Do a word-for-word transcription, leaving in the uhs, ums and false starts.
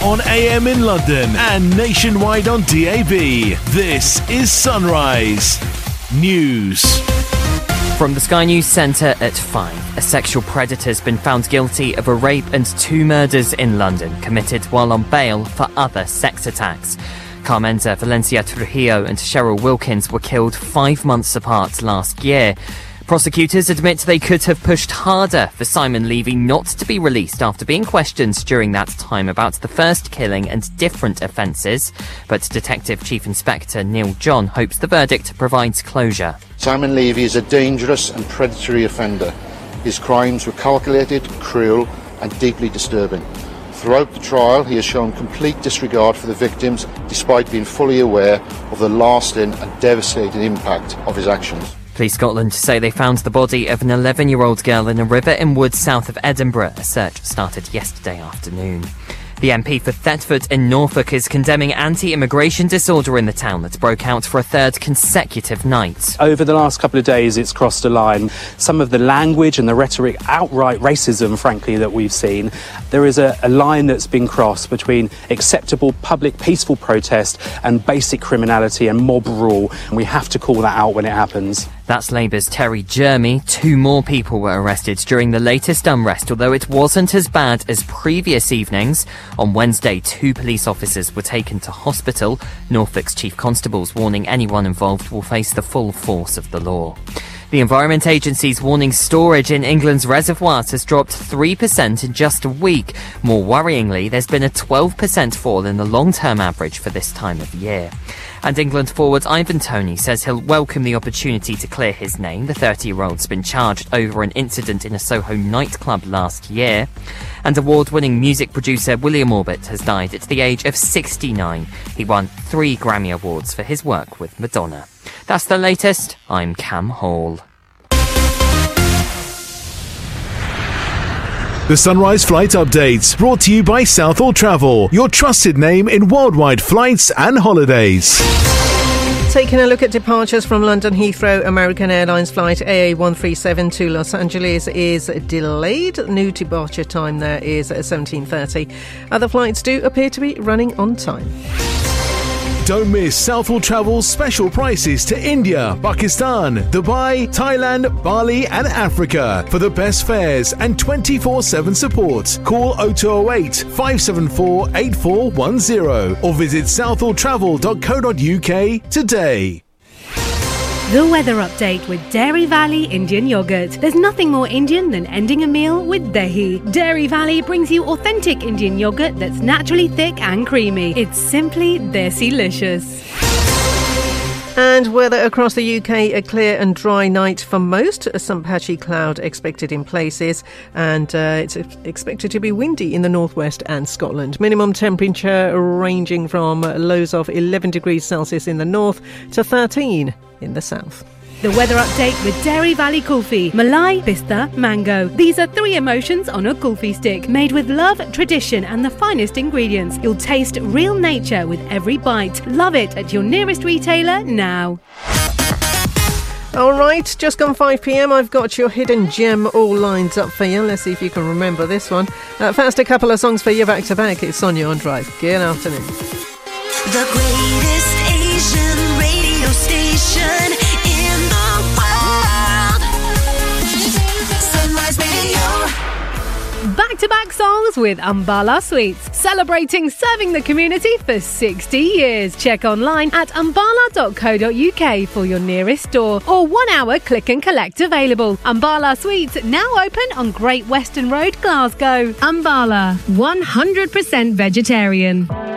on A M in London and nationwide on D A B. This is Sunrise News. From the Sky News Centre at five, a sexual predator has been found guilty of a rape and two murders in London, committed while on bail for other sex attacks. Carmenza Valencia Trujillo and Cheryl Wilkins were killed five months apart last year. Prosecutors admit they could have pushed harder for Simon Levy not to be released after being questioned during that time about the first killing and different offences. But Detective Chief Inspector Neil John hopes the verdict provides closure. Simon Levy is a dangerous and predatory offender. His crimes were calculated, cruel and deeply disturbing. Throughout the trial, he has shown complete disregard for the victims, despite being fully aware of the lasting and devastating impact of his actions. Police Scotland say they found the body of an eleven-year-old girl in a river in woods south of Edinburgh. A search started yesterday afternoon. The M P for Thetford in Norfolk is condemning anti-immigration disorder in the town that broke out for a third consecutive night. Over the last couple of days, it's crossed a line. Some of the language and the rhetoric, outright racism, frankly, that we've seen, there is a, a line that's been crossed between acceptable public peaceful protest and basic criminality and mob rule. And we have to call that out when it happens. That's Labour's Terry Jermy. Two more people were arrested during the latest unrest, although it wasn't as bad as previous evenings. On Wednesday, two police officers were taken to hospital. Norfolk's chief constables warning anyone involved will face the full force of the law. The Environment Agency's warning storage in England's reservoirs has dropped three percent in just a week. More worryingly, there's been a twelve percent fall in the long-term average for this time of year. And England forward Ivan Toney says he'll welcome the opportunity to clear his name. The thirty-year-old's been charged over an incident in a Soho nightclub last year. And award-winning music producer William Orbit has died at the age of sixty-nine. He won three Grammy Awards for his work with Madonna. That's the latest. I'm Cam Hall. The Sunrise Flight Updates, brought to you by Southall Travel, your trusted name in worldwide flights and holidays. Taking a look at departures from London Heathrow, American Airlines flight A A one three seven to Los Angeles is delayed. New departure time there is seventeen thirty. Other flights do appear to be running on time. Don't miss Southall Travel's special prices to India, Pakistan, Dubai, Thailand, Bali and Africa. For the best fares and twenty-four seven support, call oh two oh eight, five seven four, eight four one oh or visit southall travel dot co dot uk today. The weather update with Dairy Valley Indian Yogurt. There's nothing more Indian than ending a meal with dahi. Dairy Valley brings you authentic Indian yogurt that's naturally thick and creamy. It's simply desi-licious. And weather across the U K, a clear and dry night for most. Some patchy cloud expected in places, and uh, it's expected to be windy in the northwest and Scotland. Minimum temperature ranging from lows of eleven degrees Celsius in the north to thirteen in the south. The weather update with Dairy Valley Kulfi. Malai, Pista, Mango. These are three emotions on a kulfi stick, made with love, tradition and the finest ingredients. You'll taste real nature with every bite. Love it at your nearest retailer now. All right, just gone five p.m. I've got your hidden gem all lined up for you. Let's see if you can remember this one. Uh, first, a couple of songs for you back to back. It's Sonia on Drive. Good afternoon. The greatest Asian radio station in the world. Sunrise Radio. Back-to-back songs with Ambala Sweets, celebrating serving the community for sixty years. Check online at ambala dot co dot uk for your nearest store, or one hour click and collect available. Ambala Sweets now open on Great Western Road, Glasgow. Ambala, one hundred percent vegetarian.